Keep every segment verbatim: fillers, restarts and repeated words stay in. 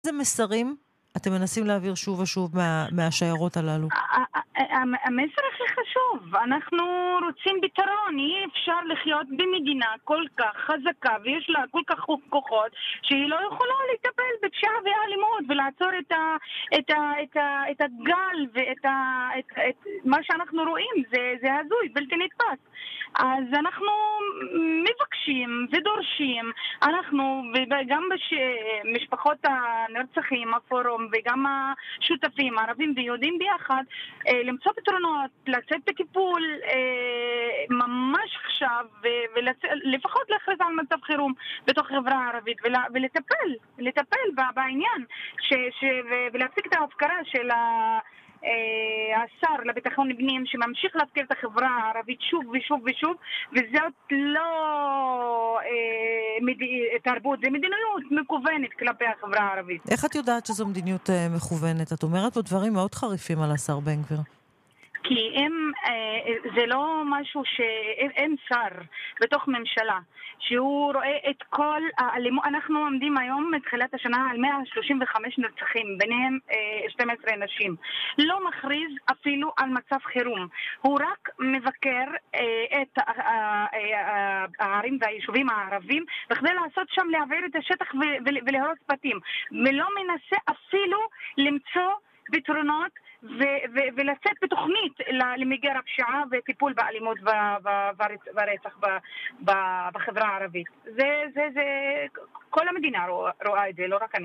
איזה מסרים אתם מנסים להעביר שוב ושוב מה, מהשיירות הללו? המסר הכי חשוב, אנחנו רוצים פתרון. אי אפשר לחיות במדינה כל כך חזקה ויש לה כל כך כוחות שהיא לא יכולה לטפל בפשיעה ואלימות ולעצור את, ה, את, ה, את, ה, את הגל ואת ה, את, את, מה שאנחנו רואים. זה, זה הזוי, בלתי נתפס. אז אנחנו מבקשים ודורשים, אנחנו וגם במשפחות הנרצחים, הפורום וגם השותפים הערבים ויהודים ביחד, למצוא פתרונות, לצאת בטיפול ממש עכשיו ולפחות להכריז על מצב חירום בתוך חברה הערבית ולטפל, לטפל בעניין ולהפסיק את ההפקרה של ה... השר לביטחון פנים שממשיך להפקיר את החברה הערבית שוב ושוב ושוב, וזאת לא תרבות, זה מדיניות מכוונת כלפי החברה הערבית. איך את יודעת שזו מדיניות מכוונת? את אומרת פה דברים מאוד חריפים על השר בן גביר. כי אם זה לא משהו שאין שר בתוך ממשלה שהוא רואה את כל האלימות. אנחנו עומדים היום מתחילת השנה על מאה שלושים וחמש נרצחים, ביניהם שתים עשרה נשים. לא מכריז אפילו על מצב חירום, הוא רק מבקר את הערים והיישובים הערבים בכדי לעשות שם, להעביר את השטח ולהרוס בתים, ולא מנסה אפילו למצוא פתרונות ו- ו- ולצאת בתוכנית למיגור הפשיעה וטיפול באלימות והרצח בחברה הערבית. זה, זה, זה, כל המדינה רואה את זה, לא רק אני.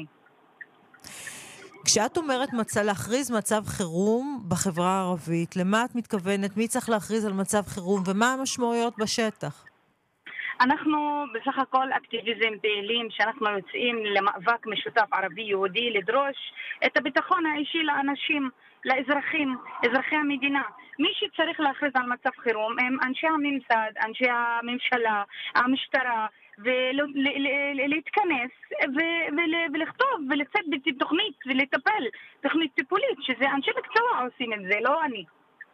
כשאת אומרת מצא, להכריז מצב חירום בחברה הערבית, למה את מתכוונת? מי צריך להכריז על מצב חירום ומה המשמעויות בשטח? אנחנו בסך הכל אקטיביזם פעילים שאנחנו יוצאים למאבק משותף ערבי-יהודי לדרוש את הביטחון האישי לאנשים, לאזרחים, אזרחי המדינה. מי שצריך להכריז על מצב חירום הם אנשי הממסד, אנשי הממשלה, המשטרה, ולהתכנס ולכתוב ולצאת בתוכנית ולטפל, תוכנית טיפולית, שזה אנשי מקצוע עושים את זה, לא אני.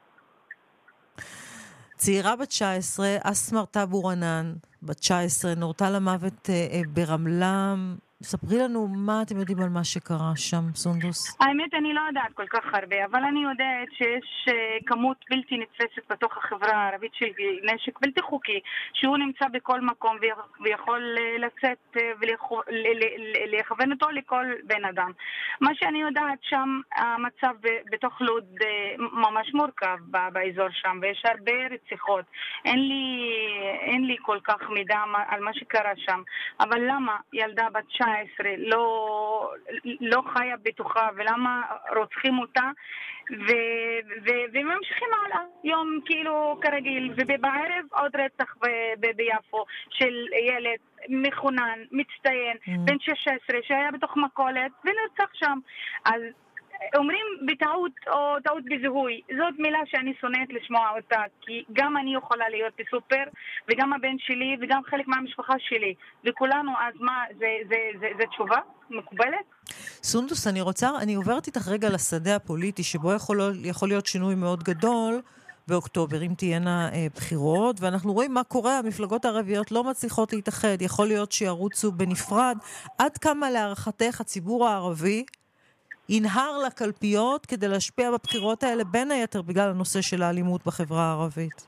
צעירה בת תשע עשרה, אסמר טאבו רנן, בת תשע עשרה, נורתה למוות ברמלה. ספרי לנו מה אתם יודעים על מה שקרה שם, סונדוס. האמת, אני לא יודעת כל כך הרבה, אבל אני יודעת שיש כמות בלתי נתפסת בתוך החברה הערבית של נשק בלתי חוקי, שהוא נמצא בכל מקום ויכול לצאת ולכוון אותו לכל בן אדם. מה שאני יודעת שם, המצב בתוך לוד ממש מורכב באזור שם, ויש הרבה רציחות. אין לי, אין לי כל כך מידע על מה שקרה שם. אבל למה ילדה בת תשע עשרה לא, לא חיה בטוחה, ולמה רוצחים אותה, ו, ו, וממשיכים הלאה, יום כאילו כרגיל, ובערב עוד רצח ב, ב, ביפו של ילד מכונן, מצטיין, mm. בן שש עשרה, שהיה בתוך מקולת, ונרצח שם. אז אומרים בטעות או טעות בזיהוי, זאת מילה שאני שונאת לשמוע אותה, כי גם אני יכולה להיות בסופר, וגם הבן שלי, וגם חלק מהמשפחה שלי, וכולנו, אז מה, זה, זה, זה, זה תשובה מקובלת? סונדוס, אני רוצה, אני עוברת איתך רגע לשדה הפוליטי, שבו יכול, יכול להיות שינוי מאוד גדול באוקטובר, אם תהיינה אה, בחירות, ואנחנו רואים מה קורה, המפלגות הערביות לא מצליחות להתאחד, יכול להיות שירוצו בנפרד. עד כמה להערכתך הציבור הערבי ינהר לקלפיות כדי להשפיע בבחירות האלה, בין היתר בגלל הנושא של האלימות בחברה הערבית?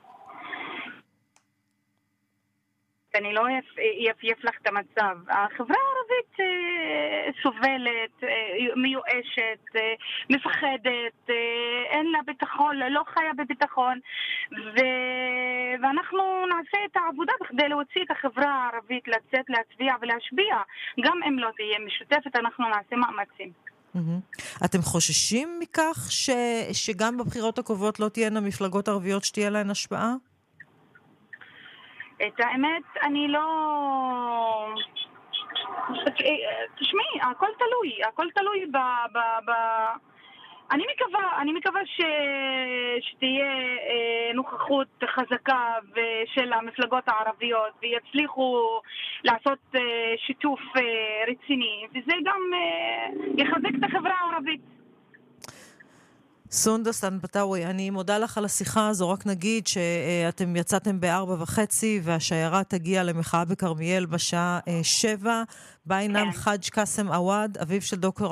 אני לא יפייף לך את המצב. החברה הערבית אה, סובלת, אה, מיואשת, אה, מפחדת, אה, אין לה ביטחון, לא חיה בביטחון, ו... ואנחנו נעשה את העבודה בכדי להוציא את החברה הערבית, לצאת, להצביע ולהשביע. גם אם לא תהיה משותפת, אנחנו נעשה מאמצים. אתם חוששים מכך ש... שגם בבחירות הקרובות לא תהיינה מפלגות ערביות שתהיה להן השפעה? את האמת, אני לא... תשמעי, הכל תלוי, הכל תלוי ב... ב... ב... אני מקווה, אני מקווה ש... שתהיה נוכחות חזקה של המפלגות הערביות ויצליחו לעשות שיתוף רציני, וזה גם יחזק את החברה הערבית. סונדוס אנבטאווי, אני מודה לך על השיחה הזו, רק נגיד שאתם יצאתם בארבע וחצי והשיירה תגיע למחאה בכרמיאל בשעה שבע. ביינם כן. חאג' קאסם עווד, אביו של דוקטור